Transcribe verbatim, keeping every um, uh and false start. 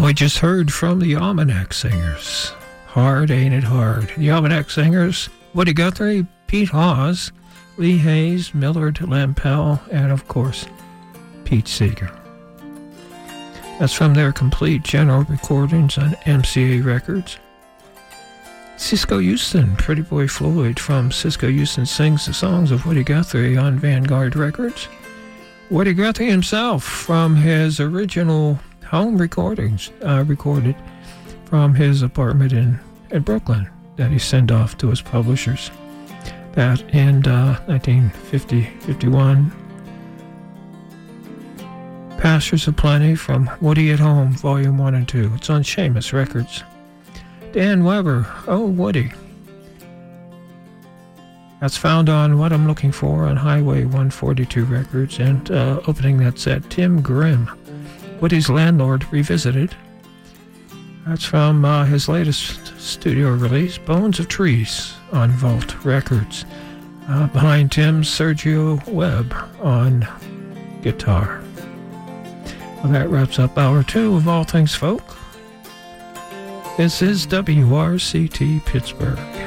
we just heard from the Almanac Singers. Hard, Ain't It Hard? The Almanac Singers, Woody Guthrie, Pete Hawes, Lee Hayes, Millard Lampel, and of course, Pete Seeger. That's from their complete general recordings on M C A Records. Cisco Houston, Pretty Boy Floyd from Cisco Houston Sings the Songs of Woody Guthrie on Vanguard Records. Woody Guthrie himself from his original home recordings, uh, recorded from his apartment in, in Brooklyn that he sent off to his publishers. That in uh, nineteen fifty fifty-one. Pastures of Plenty from Woody at Home, Volume one and two. It's on Seamus Records. Dan Weber, Oh Woody. That's found on What I'm Looking For on Highway one forty-two Records. And uh, opening that set, Tim Grimm, Woody's Landlord Revisited. That's from uh, his latest studio release, Bones of Trees, on Vault Records. Uh, behind Tim, Sergio Webb on guitar. Well, that wraps up hour two of All Things Folk. This is W R C T Pittsburgh.